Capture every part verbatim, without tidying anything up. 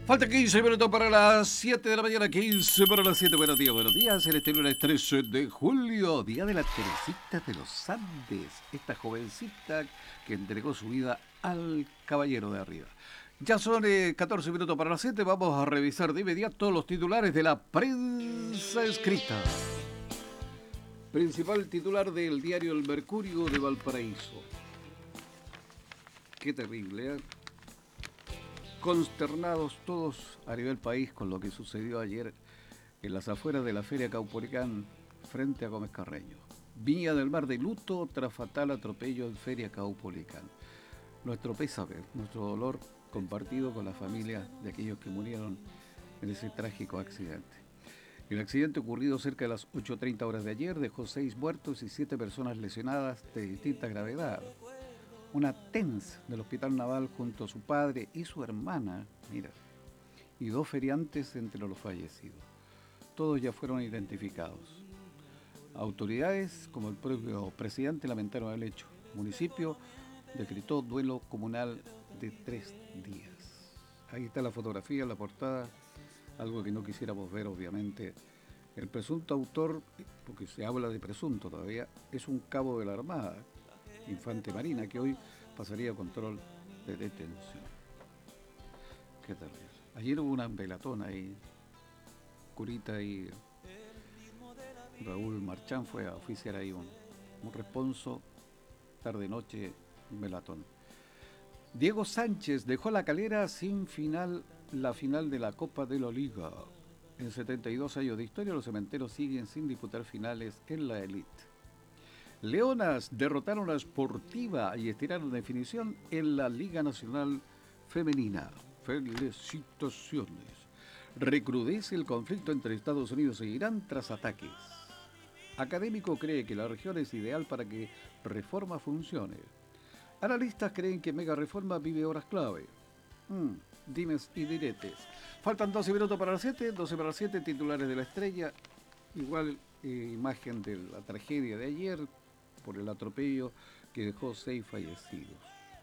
Falta quince minutos para las siete de la mañana, quince para las siete. Buenos días, buenos días. En este lunes trece de julio, día de la Teresita de los Andes. Esta jovencita que entregó su vida al caballero de arriba. Ya son eh, catorce minutos para las siete. Vamos a revisar de inmediato los titulares de la prensa escrita. Principal titular del diario El Mercurio de Valparaíso. Qué terrible, ¿eh? Consternados todos a nivel país con lo que sucedió ayer en las afueras de la Feria Caupolicán frente a Gómez Carreño. Viña del Mar de luto tras fatal atropello en Feria Caupolicán. Nuestro pésame, nuestro dolor compartido con la familia de aquellos que murieron en ese trágico accidente. El accidente ocurrido cerca de las ocho treinta horas de ayer dejó seis muertos y siete personas lesionadas de distinta gravedad. Una T E N S del Hospital Naval junto a su padre y su hermana, mira, y dos feriantes entre los fallecidos. Todos ya fueron identificados. Autoridades, como el propio presidente, lamentaron el hecho. El municipio decretó duelo comunal de tres días. Ahí está la fotografía, la portada, algo que no quisiéramos ver, obviamente. El presunto autor, porque se habla de presunto todavía, es un cabo de la Armada, Infante Marina, que hoy pasaría a control de detención. Qué terrible. Ayer hubo una velatón ahí, curita y Raúl Marchán fue a oficiar ahí un, un responso, tarde-noche, velatón. Diego Sánchez dejó La Calera sin final, la final de la Copa de la Liga. En setenta y dos años de historia, los cementeros siguen sin disputar finales en la elite. Leonas derrotaron a Sportiva y estiraron definición en la Liga Nacional Femenina. Felicitaciones. Recrudece el conflicto entre Estados Unidos e Irán tras ataques. Académico cree que la región es ideal para que reforma funcione. Analistas creen que Mega Reforma vive horas clave. Hmm, dimes y diretes. Faltan doce minutos para las siete, doce para las siete, titulares de La Estrella. Igual eh, imagen de la tragedia de ayer por el atropello que dejó seis fallecidos.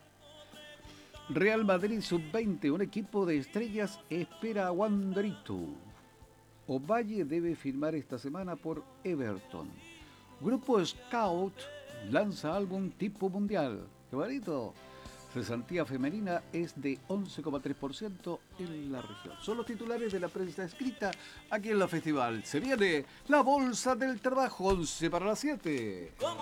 Real Madrid sub veinte, un equipo de estrellas espera a Wanderito. Ovalle debe firmar esta semana por Everton. Grupo Scout lanza álbum tipo mundial. ¡Qué bonito! Cesantía femenina es de once coma tres por ciento en la región. Son los titulares de la prensa escrita aquí en la Festival. Se viene la Bolsa del Trabajo, once para las siete.